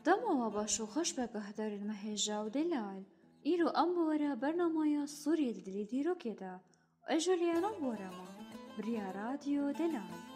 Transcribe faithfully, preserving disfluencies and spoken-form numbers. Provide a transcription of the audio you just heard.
دەمەوە بەش و خۆش بەگەهدەرن مەهێژا و دلال ئیرۆ ئەم بۆرە بەرنامەیە سووری دلی دیرۆکێدا ئەژۆلیانە بۆرەمە بریا رادیۆ دلال